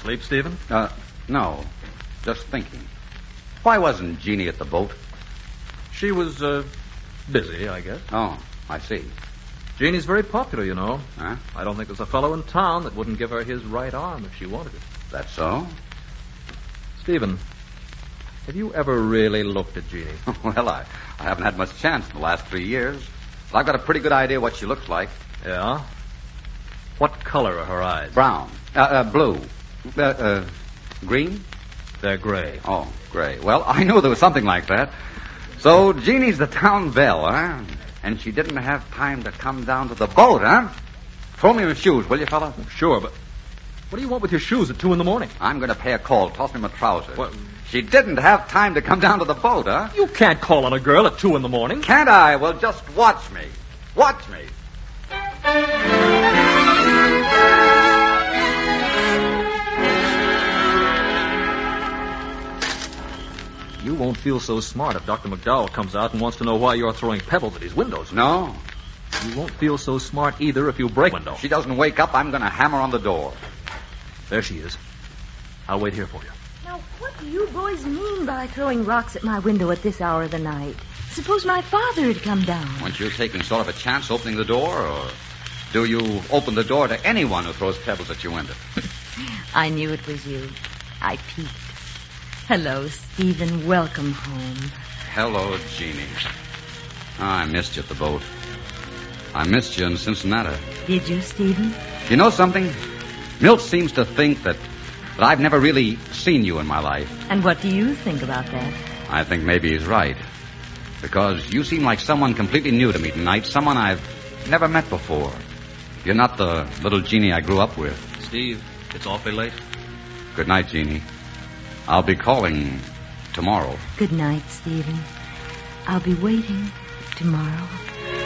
Asleep, Stephen? No. Just thinking. Why wasn't Jeannie at the boat? She was, busy, I guess. Oh, I see. Jeannie's very popular, you know. Huh? I don't think there's a fellow in town that wouldn't give her his right arm if she wanted it. That's so? Stephen, have you ever really looked at Jeannie? Well, I haven't had much chance in the last 3 years. But I've got a pretty good idea what she looks like. Yeah? What color are her eyes? Brown. Blue. Green? They're gray. Oh, gray. Well, I knew there was something like that. So Jeannie's the town belle, huh? And she didn't have time to come down to the boat, huh? Throw me my shoes, will you, fella? Sure, but what do you want with your shoes at 2 a.m? I'm going to pay a call. Toss me my trousers. What? She didn't have time to come down to the boat, huh? You can't call on a girl at 2 a.m. Can't I? Well, just watch me. Watch me. You won't feel so smart if Dr. McDowell comes out and wants to know why you're throwing pebbles at his windows. No. You won't feel so smart either if you break a window. If she doesn't wake up, I'm going to hammer on the door. There she is. I'll wait here for you. Now, what do you boys mean by throwing rocks at my window at this hour of the night? Suppose my father had come down. Weren't you taking sort of a chance opening the door, or do you open the door to anyone who throws pebbles at your window? I knew it was you. I peeked. Hello, Stephen. Welcome home. Hello, Jeannie. I missed you at the boat. I missed you in Cincinnati. Did you, Stephen? You know something? Milt seems to think that I've never really seen you in my life. And what do you think about that? I think maybe he's right. Because you seem like someone completely new to me tonight, someone I've never met before. You're not the little Jeannie I grew up with. Steve, it's awfully late. Good night, Jeannie. I'll be calling tomorrow. Good night, Stephen. I'll be waiting tomorrow.